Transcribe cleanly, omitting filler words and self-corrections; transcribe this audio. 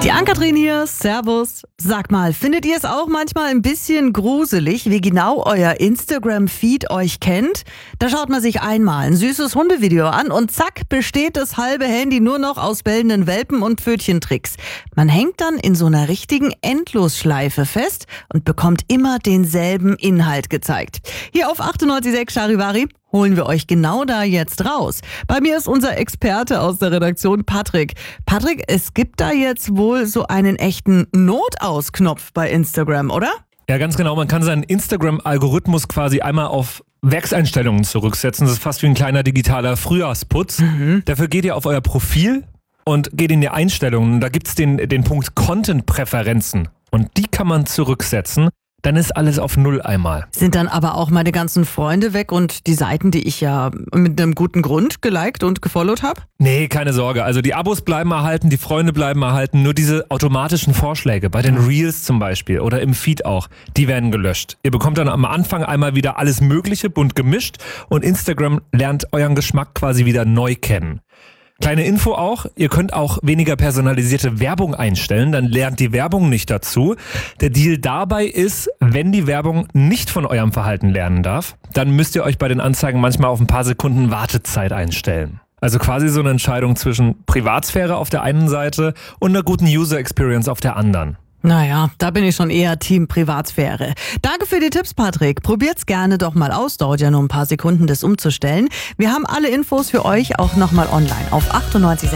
Die Ann-Kathrin hier, Servus. Sag mal, findet ihr es auch manchmal ein bisschen gruselig, wie genau euer Instagram-Feed euch kennt? Da schaut man sich einmal ein süßes Hundevideo an und zack, besteht das halbe Handy nur noch aus bellenden Welpen und Pfötchentricks. Man hängt dann in so einer richtigen Endlosschleife fest und bekommt immer denselben Inhalt gezeigt. Hier auf 98.6 Charivari holen wir euch genau da jetzt raus. Bei mir ist unser Experte aus der Redaktion Patrick. Patrick, es gibt da jetzt wohl so einen echten Notausknopf bei Instagram, oder? Ja, ganz genau. Man kann seinen Instagram-Algorithmus quasi einmal auf Werkseinstellungen zurücksetzen. Das ist fast wie ein kleiner digitaler Frühjahrsputz. Dafür geht ihr auf euer Profil und geht in die Einstellungen. Da gibt's den Punkt Content-Präferenzen. Und die kann man zurücksetzen. Dann ist alles auf Null einmal. Sind dann aber auch meine ganzen Freunde weg und die Seiten, die ich ja mit einem guten Grund geliked und gefollowt habe? Nee, keine Sorge. Also die Abos bleiben erhalten, die Freunde bleiben erhalten. Nur diese automatischen Vorschläge, bei den Reels zum Beispiel oder im Feed auch, die werden gelöscht. Ihr bekommt dann am Anfang einmal wieder alles Mögliche, bunt gemischt und Instagram lernt euren Geschmack quasi wieder neu kennen. Kleine Info auch, ihr könnt auch weniger personalisierte Werbung einstellen, dann lernt die Werbung nicht dazu. Der Deal dabei ist, wenn die Werbung nicht von eurem Verhalten lernen darf, dann müsst ihr euch bei den Anzeigen manchmal auf ein paar Sekunden Wartezeit einstellen. Also quasi so eine Entscheidung zwischen Privatsphäre auf der einen Seite und einer guten User Experience auf der anderen. Naja, da bin ich schon eher Team Privatsphäre. Danke für die Tipps, Patrick. Probiert's gerne doch mal aus. Dauert ja nur ein paar Sekunden, das umzustellen. Wir haben alle Infos für euch auch nochmal online auf 98.6.